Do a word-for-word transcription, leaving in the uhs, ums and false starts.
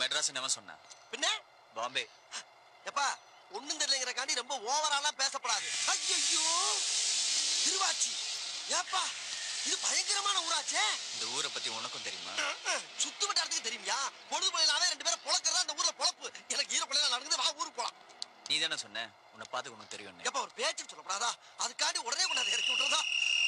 மெட்ராஸ் எவன் சொன்ன? பின்ன பாம்பே. எப்பா ஒண்ணும் தெரியலங்கறக்காண்டி ரொம்ப ஓவராலா பேசப்படாது. ஐயோ திருவாச்சி. ஏப்பா இது பயங்கரமான ஊராச்சே. இந்த ஊரை பத்தி உனக்கும் தெரியுமா? சுத்து வட்டாரத்துக்கு தெரியுமா? பொழுது போயினாவே ரெண்டு பேரும் பொளக்கறதா இந்த ஊர்ல பொளப்பு. எனக்கு ஈர பிள்ளைல நடக்குது, வா ஊருக்கு போலாம். நீ தானே சொன்ன உன்னை பார்த்து உனக்கு தெரியும். எப்ப ஒரு பேச்சுக்கு சொல்லப்படாதா? அதுக்காண்டி உடனே கொண்டாந்து இறக்கி விட்டுறதா?